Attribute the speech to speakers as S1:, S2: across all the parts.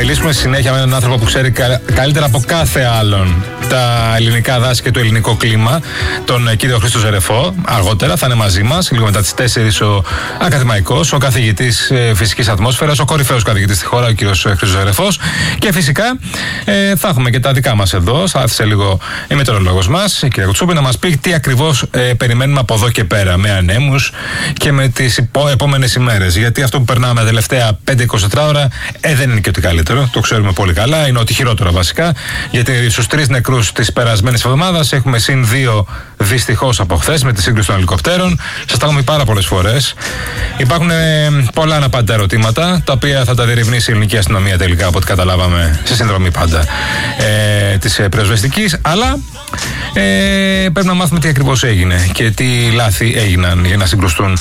S1: μιλήσουμε συνέχεια με έναν άνθρωπο που ξέρει καλύτερα από κάθε άλλον τα ελληνικά δάση και το ελληνικό κλίμα, τον κύριο Χρήστο Ζερεφό. Αργότερα θα είναι μαζί μας, λίγο μετά τις 4, ο ακαδημαϊκός, ο καθηγητής φυσικής ατμόσφαιρας, ο κορυφαίος καθηγητής στη χώρα, ο κύριος Χρήστος Ζερεφός. Και φυσικά θα έχουμε και τα δικά μας εδώ. Θα έρθει σε λίγο η μετεωρολόγος μας, η κυρία Κουτσούπη, να μας πει τι ακριβώς περιμένουμε από εδώ και πέρα, με ανέμους και με τις επόμενες ημέρες. Γιατί αυτό που περνάμε τα τελευταία 5-24 ώρα δεν είναι και ότι καλύτερο, το ξέρουμε πολύ καλά, είναι ότι χειρότερο βασικά. Γιατί στους 3 νεκρούς της περασμένης εβδομάδας έχουμε συν 2 δυστυχώς από χθες με τη σύγκρουση των ελικοπτέρων. Σας τα έχουμε πάρα πολλές φορές. Υπάρχουν πολλά αναπάντητα ερωτήματα, τα οποία θα τα διερευνήσει η ελληνική αστυνομία τελικά, από ό,τι καταλάβαμε, σε συνδρομή πάντα της πυροσβεστικής. Αλλά πρέπει να μάθουμε τι ακριβώς έγινε και τι λάθη έγιναν για να συγκρουστούν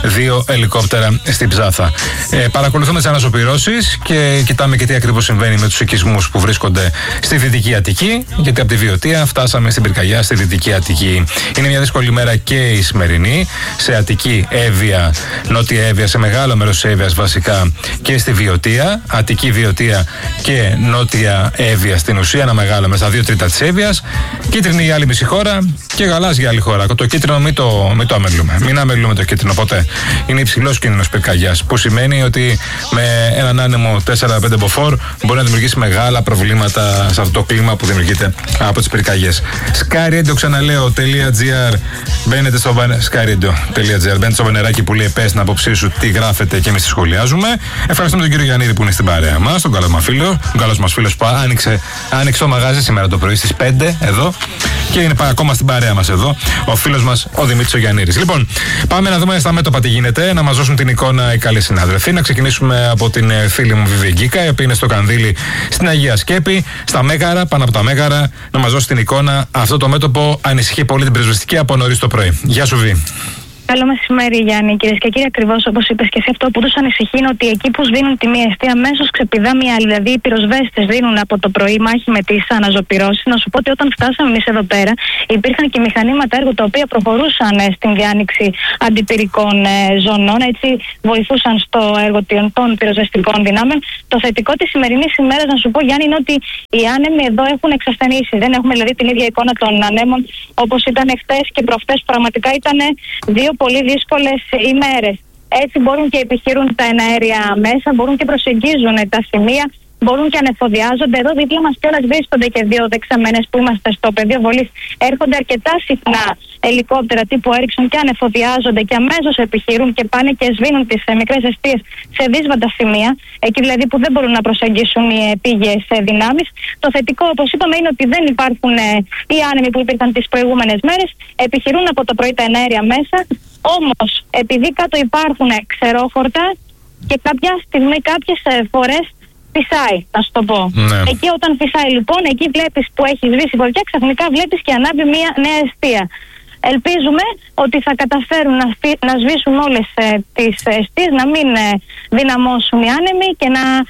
S1: 2 ελικόπτερα στην Ψάθα. Παρακολουθούμε τις αναζωπυρώσεις και κοιτάμε και τι ακριβώς συμβαίνει με τους οικισμούς που βρίσκονται στη Δυτική Αττική, γιατί από τη Βιωτία φτάσαμε στην πυρκαγιά στη Δυτική Αττική. Είναι μια δύσκολη μέρα και η σημερινή, σε Αττική, Εύβοια, Νότια Εύβοια, σε μεγάλο μέρος της Εύβοιας βασικά, και στη Βιωτία, Αττική Βιωτία και Νότια Εύβοια στην ουσία, ένα μεγάλο μέσα, 2/3 της Εύβοιας. Κίτρινη η άλλη μισή χώρα και γαλάζια άλλη χώρα. Το κίτρινο μην το αμελούμε. Μην αμελούμε το κίτρινο ποτέ. Είναι υψηλός κίνδυνος πυρκαγιάς, που σημαίνει ότι με έναν άνεμο 4-5 μποφόρ μπορεί να δημιουργήσει μεγάλα προβλήματα σε αυτό το κλίμα που δημιουργείται από τις πυρκαγιές. Skyradio, ξαναλέω.gr. Μπαίνετε στο Skyradio.gr. Μπαίνετε στο βενεράκι που λέει πες την άποψή σου, τι γράφετε και εμείς τη σχολιάζουμε. Ευχαριστούμε τον κύριο Γιαννίδη που είναι στην παρέα μας, τον καλό μας φίλο που άνοιξε το μαγάζι σήμερα το πρωί στις 5 εδώ και είναι ακόμα στην παρέα μας εδώ ο φίλος μας ο Δημήτρης ο Γιαννίδης. Λοιπόν, πάμε να δούμε στα μέτωπα τι γίνεται, να μας δώσουν την εικόνα οι καλοί συνάδελφοι. Να ξεκινήσουμε από την φίλη μου Βιβί Γκίκα, η οποία είναι στο Κανδύλι στην Αγία Σκέπη, στα Μέγαρα, πάνω από τα Μέγαρα, να μας δώσει την εικόνα. Αυτό το μέτωπο ανησυχεί πολύ την πυροσβεστική από νωρίς το πρωί. Γεια σου, Βι.
S2: Καλό μεσημέρι, Γιάννη. Κυρίες και κύριοι, ακριβώς όπως είπες και εσύ, αυτό που τους ανησυχεί είναι ότι εκεί που σβήνουν τη μία αιστεία, αμέσως ξεπηδά μία άλλη. Δηλαδή, οι πυροσβέστες δίνουν από το πρωί μάχη με τις αναζωπυρώσεις. Να σου πω ότι όταν φτάσαμε εμείς εδώ πέρα, υπήρχαν και μηχανήματα έργου τα οποία προχωρούσαν στην διάνοιξη αντιπυρικών ζωνών. Έτσι, βοηθούσαν στο έργο των πυροσβεστικών δυνάμεων. Το θετικό της σημερινής ημέρας, να σου πω, Γιάννη, είναι ότι οι άνεμοι εδώ έχουν εξασθενήσει. Δεν έχουμε δηλαδή την ίδια εικόνα των ανέμων όπως ήταν χτες και προχτές. Πραγματικά ήταν 2 πολύ δύσκολες ημέρες. Έτσι μπορούν και επιχειρούν τα εναέρια μέσα, μπορούν και προσεγγίζουν τα σημεία, μπορούν και ανεφοδιάζονται. Εδώ δίπλα μας κιόλας βρίσκονται και 2 δεξαμένες που είμαστε στο πεδίο βολής. Έρχονται αρκετά συχνά ελικόπτερα τύπου Έριξον και ανεφοδιάζονται και αμέσως επιχειρούν και πάνε και σβήνουν τις μικρές αιστείες σε δύσβατα σημεία, εκεί δηλαδή που δεν μπορούν να προσεγγίσουν οι πήγες δυνάμεις. Το θετικό, όπως είπαμε, είναι ότι δεν υπάρχουν οι άνεμοι που υπήρχαν τις προηγούμενες μέρες. Επιχειρούν από το πρωί τα εναέρια μέσα. Όμως, επειδή κάτω υπάρχουν ξερόχορτα και κάποια στιγμή, κάποιες φορές φυσάει, να σου το πω. Ναι. Εκεί όταν φυσάει λοιπόν, εκεί βλέπεις που έχει σβήσει φωτιά, ξαφνικά βλέπεις και ανάβει μια νέα αιστεία. Ελπίζουμε ότι θα καταφέρουν να σβήσουν όλες τις αιστείες, να μην δυναμώσουν οι άνεμοι και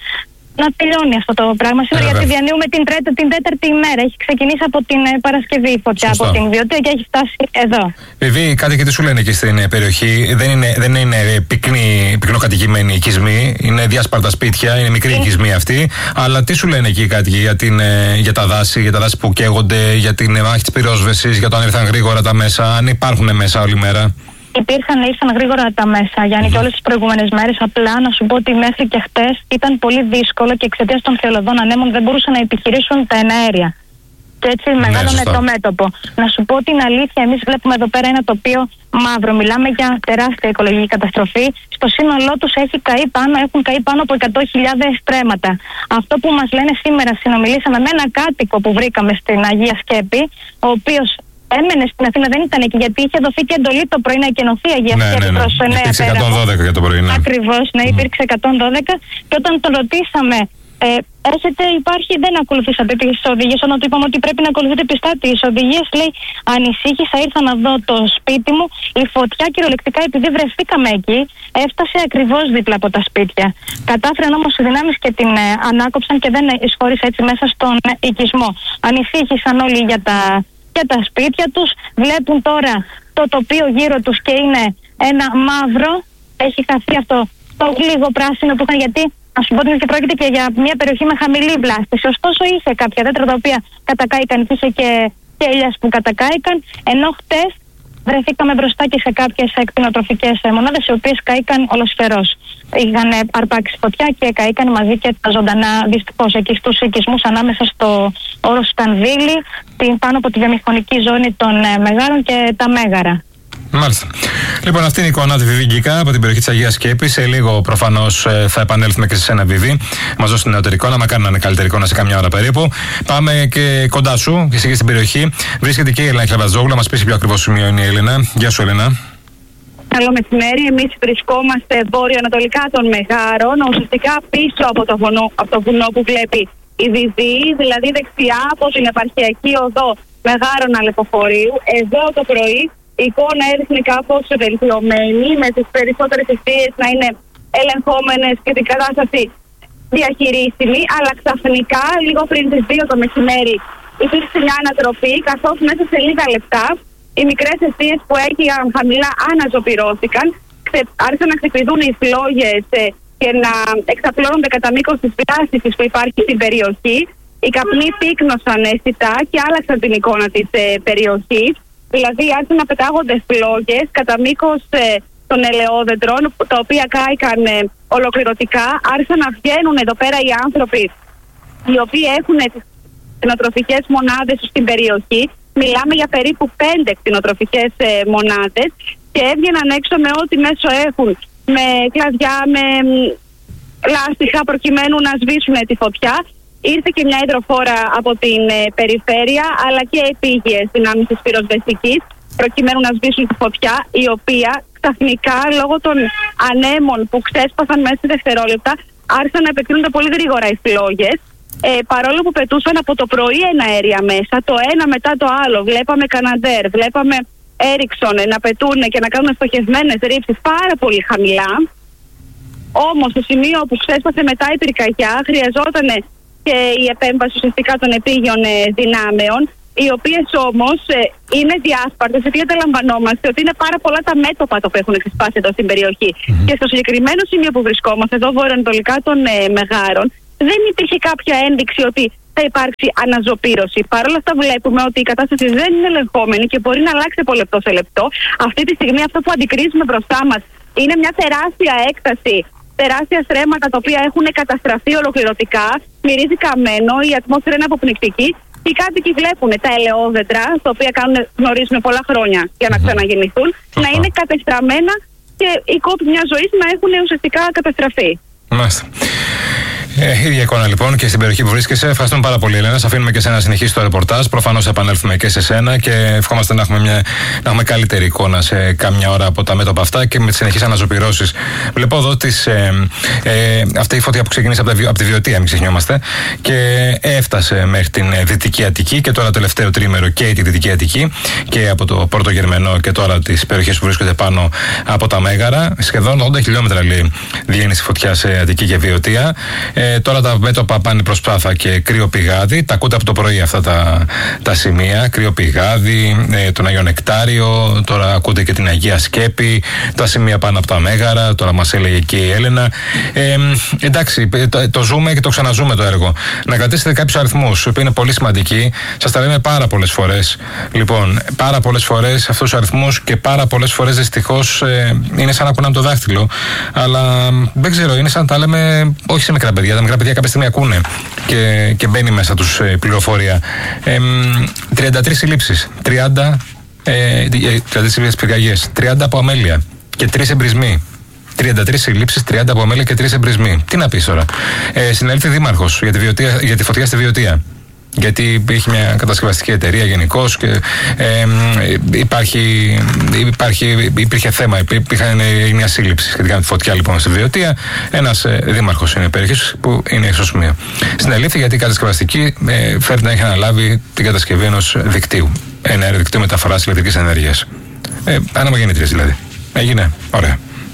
S2: να τελειώνει αυτό το πράγμα σήμερα, γιατί διανύουμε την τέταρτη ημέρα. Έχει ξεκινήσει από την Παρασκευή η φωτιά. Σωστό. Από την Βιωτία και έχει φτάσει εδώ. Βιβί,
S1: κάτι και τι σου λένε εκεί στην περιοχή? Δεν είναι πυκνοκατοικημένοι οικισμοί, είναι διάσπαρτα σπίτια, είναι μικροί οικισμοί αυτοί. Αλλά τι σου λένε εκεί κάτι για τα δάση που καίγονται, για την μάχη της πυρόσβεσης, για το αν ήρθαν γρήγορα τα μέσα, αν υπάρχουν μέσα όλη μέρα?
S2: Ήρθαν γρήγορα τα μέσα, Γιάννη, και όλες τις προηγούμενες μέρες. Απλά να σου πω ότι μέχρι και χτες ήταν πολύ δύσκολο και εξαιτίας των θελωδών ανέμων δεν μπορούσαν να επιχειρήσουν τα εναέρια. Και έτσι μεγάλωνε το μέτωπο. Να σου πω την αλήθεια, εμείς βλέπουμε εδώ πέρα ένα τοπίο μαύρο. Μιλάμε για τεράστια οικολογική καταστροφή. Στο σύνολό τους έχουν καεί πάνω από 100.000 στρέμματα. Αυτό που μας λένε σήμερα, συνομιλήσαμε με έναν κάτοικο που βρήκαμε στην Αγία Σκέπη, ο οποίος έμενε στην Αθήνα, δεν ήταν εκεί, γιατί είχε δοθεί και εντολή το πρωί να εκενωθεί η Αγία Σκέπη προς 9 πέρα.
S1: Υπήρξε 112 για το πρωί, ναι.
S2: Ακριβώς, ναι, υπήρξε 112. Και όταν τον ρωτήσαμε, δεν ακολουθήσατε τις οδηγίες, όταν του είπαμε ότι πρέπει να ακολουθείτε πιστά τις οδηγίες, λέει, ανησύχησα, ήρθα να δω το σπίτι μου. Η φωτιά κυριολεκτικά, επειδή βρεθήκαμε εκεί, έφτασε ακριβώς δίπλα από τα σπίτια. Κατάφεραν όμως οι δυνάμεις και την ανάκοψαν και δεν εισχώρησε έτσι μέσα στον οικισμό. Ανησύχησαν όλοι για τα σπίτια τους, βλέπουν τώρα το τοπίο γύρω τους και είναι ένα μαύρο, έχει χαθεί αυτό το λίγο πράσινο που είχαν, γιατί να σου πω ότι πρόκειται και για μια περιοχή με χαμηλή βλάστηση. Ωστόσο, είχε κάποια δέντρα τα οποία κατακάηκαν, είχε και έλιας που κατακάηκαν, ενώ χτες βρεθήκαμε μπροστά και σε κάποιες κτηνοτροφικές μονάδες, οι οποίες καήκαν ολοσφαιρώς. Είχαν αρπάξει φωτιά και καήκαν μαζί και τα ζωντανά, δυστυχώς, εκεί στους οικισμούς ανάμεσα στο όρος Στανδύλη, πάνω από τη βιομηχανική ζώνη των Μεγάρων και τα Μέγαρα.
S1: Μάλιστα. Λοιπόν, αυτή είναι η εικόνα τη Βιβίγκικα από την περιοχή της Αγίας Σκέπης. Σε λίγο προφανώς θα επανέλθουμε και σε σένα, Βιβί. Μας δώσει την νεότερη εικόνα, μακάρι να είναι καλύτερη εικόνα σε καμιά ώρα περίπου. Πάμε και κοντά σου, και εσύ στην περιοχή. Βρίσκεται και η Έλενα Κλεβαζόγλου, να μας πει σε ποιο ακριβώς σημείο είναι η Έλενα. Γεια σου, Έλενα.
S3: Καλό μεσημέρι. Εμείς βρισκόμαστε βόρειο-ανατολικά των Μεγάρων, ουσιαστικά πίσω από το βουνό που βλέπει η Βιβί, δηλαδή δεξιά από την επαρχιακή οδό Μεγάρων Αλεποφορείου. Εδώ το πρωί η εικόνα έδειχνε κάπως βελτιωμένη, με τις περισσότερες εστίες να είναι ελεγχόμενες και την κατάσταση διαχειρίσιμη, αλλά ξαφνικά, λίγο πριν τις 2 το μεσημέρι, υπήρξε μια ανατροπή, καθώς μέσα σε λίγα λεπτά οι μικρές εστίες που έκυγαν χαμηλά αναζωπυρώθηκαν, άρχισαν να ξεπηδούν οι φλόγες και να εξαπλώνονται κατά μήκος της βλάστησης που υπάρχει στην περιοχή. Οι καπνοί πύκνωσαν αισθητά και άλλαξαν την εικόνα της περιοχής. Δηλαδή άρχισαν να πετάγονται φλόγες κατά μήκος των ελαιόδεντρων, τα οποία κάηκαν ολοκληρωτικά. Άρχισαν να βγαίνουν εδώ πέρα οι άνθρωποι οι οποίοι έχουν τις κτηνοτροφικές μονάδες στην περιοχή. Μιλάμε για περίπου 5 κτηνοτροφικές μονάδες και έβγαιναν έξω με ό,τι μέσο έχουν, με κλαδιά, με λάστιχα, προκειμένου να σβήσουν τη φωτιά. Ήρθε και μια υδροφόρα από την περιφέρεια, αλλά και επίγειες δυνάμεις της πυροσβεστικής, προκειμένου να σβήσουν τη φωτιά, η οποία ξαφνικά, λόγω των ανέμων που ξέσπασαν μέσα σε δευτερόλεπτα, άρχισαν να επεκτείνονται πολύ γρήγορα οι φλόγες. Παρόλο που πετούσαν από το πρωί εναέρια μέσα, το ένα μετά το άλλο, βλέπαμε Καναντέρ, βλέπαμε Έριξον να πετούν και να κάνουν στοχευμένες ρήψεις πάρα πολύ χαμηλά. Όμως, στο σημείο που ξέσπασε μετά η πυρκαγιά, χρειαζόταν και η επέμβαση ουσιαστικά των επίγειων δυνάμεων, οι οποίες όμως είναι διάσπαρτες, γιατί αντιλαμβανόμαστε ότι είναι πάρα πολλά τα μέτωπα που έχουν ξεσπάσει εδώ στην περιοχή. Και στο συγκεκριμένο σημείο που βρισκόμαστε, εδώ βορειοανατολικά των Μεγάρων, δεν υπήρχε κάποια ένδειξη ότι θα υπάρξει αναζωπήρωση. Παρ' όλα αυτά, βλέπουμε ότι η κατάσταση δεν είναι ελεγχόμενη και μπορεί να αλλάξει από λεπτό σε λεπτό. Αυτή τη στιγμή, αυτό που αντικρίζουμε μπροστά μας είναι μια τεράστια έκταση, τεράστια στρέμματα τα οποία έχουν καταστραφεί ολοκληρωτικά. Μυρίζει καμένο, η ατμόσφαιρα είναι αποπνικτική. Οι κάτοικοι βλέπουν τα ελαιόδεντρα, τα οποία γνωρίζουν πολλά χρόνια για να ξαναγεννηθούν, να είναι κατεστραμμένα και οι κόποι μια ζωή να έχουν ουσιαστικά καταστραφεί.
S1: Μάλιστα. Ίδια εικόνα λοιπόν και στην περιοχή που βρίσκεσαι. Ευχαριστούμε πάρα πολύ, Έλενα. Σας αφήνουμε και σε να συνεχίσει το ρεπορτάζ. Προφανώς θα επανέλθουμε και σε σένα και ευχόμαστε να έχουμε καλύτερη εικόνα σε κάμια ώρα από τα μέτωπα αυτά και με τις συνεχείς αναζωπυρώσεις. Βλέπω εδώ αυτή η φωτιά που ξεκίνησε από τη Βιωτία, μην ξεχνιόμαστε, και έφτασε μέχρι την Δυτική Αττική και τώρα το τελευταίο τρίμερο και τη Δυτική Αττική και από το Πόρτο Γερμενό και τώρα τις περιοχές που βρίσκονται πάνω από τα Μέγαρα. Σχεδόν 80 χιλιόμετρα λέει διένυση φωτιά σε Αττική και Βιωτία. Τώρα τα μέτωπα πάνε προς Πάθα και Κρύο Πηγάδι. Τα ακούτε από το πρωί αυτά τα σημεία. Κρύο Πηγάδι, τον Αγίο Νεκτάριο. Τώρα ακούτε και την Αγία Σκέπη. Τα σημεία πάνω από τα Μέγαρα. Τώρα μας έλεγε και η Έλενα. Εντάξει, το ζούμε και το ξαναζούμε το έργο. Να κρατήσετε κάποιους αριθμούς που είναι πολύ σημαντικοί. Σας τα λέμε πάρα πολλές φορές. Λοιπόν, πάρα πολλές φορές αυτούς τους αριθμούς και πάρα πολλές φορές δυστυχώς είναι σαν να κουνάμε το δάχτυλο. Αλλά δεν ξέρω, είναι σαν να τα λέμε όχι σε μικρά παιδιά. Τα μικρά παιδιά κάποια στιγμή ακούνε και μπαίνει μέσα τους πληροφορία. 33 συλλήψεις, 30 πυρκαγιές, 30 από αμέλεια και 3 εμπρισμοί. 33 συλλήψεις, 30 από αμέλεια και 3 εμπρισμοί. Τι να πεις τώρα. Συνελήφθη δήμαρχος για τη φωτιά στη Βιωτία. Γιατί είχε μια κατασκευαστική εταιρεία γενικώς και υπήρχε θέμα, έγινε μια σύλληψη σχετικά με τη φωτιά λοιπόν στη Βιωτία. Ένας δήμαρχος είναι περιοχής που είναι στο σημείο. Συνελήφθη γιατί η κατασκευαστική φέρνει να έχει αναλάβει την κατασκευή ενός δικτύου. Ένα δικτύο μεταφοράς ηλεκτρικής ενέργειας. Αναμογεννήτριας δηλαδή. Έγινε. Ωραία.